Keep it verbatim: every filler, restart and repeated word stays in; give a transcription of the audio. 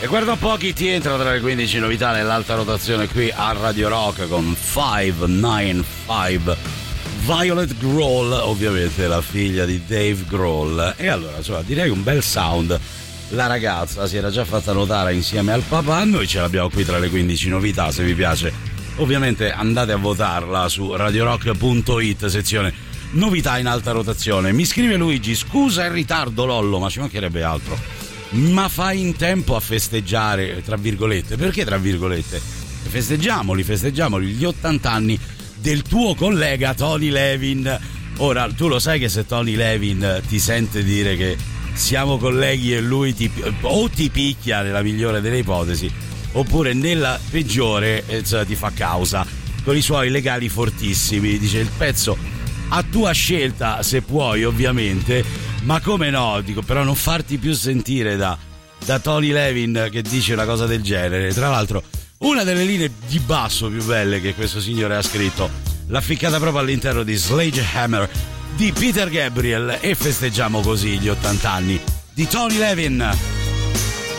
E guarda un po' chi ti entra tra le quindici novità nell'alta rotazione qui a Radio Rock con cinque nove cinque. Violet Grohl, ovviamente la figlia di Dave Grohl. E allora, insomma, direi un bel sound. La ragazza si era già fatta notare insieme al papà, noi ce l'abbiamo qui tra le quindici novità, se vi piace. Ovviamente andate a votarla su radiorock punto it, sezione novità in alta rotazione. Mi scrive Luigi: scusa il ritardo Lollo, ma ci mancherebbe altro, ma fai in tempo a festeggiare, tra virgolette. Perché tra virgolette? Festeggiamoli, festeggiamoli gli ottanta anni del tuo collega Tony Levin. Ora, tu lo sai che se Tony Levin ti sente dire che siamo colleghi e lui ti, o ti picchia nella migliore delle ipotesi, oppure nella peggiore eh, ti fa causa con i suoi legali fortissimi. Dice: il pezzo a tua scelta, se puoi ovviamente, ma come no, dico, però non farti più sentire da, da Tony Levin che dice una cosa del genere. Tra l'altro, una delle linee di basso più belle che questo signore ha scritto l'ha ficcata proprio all'interno di Sledgehammer di Peter Gabriel, e festeggiamo così gli ottanta anni di Tony Levin.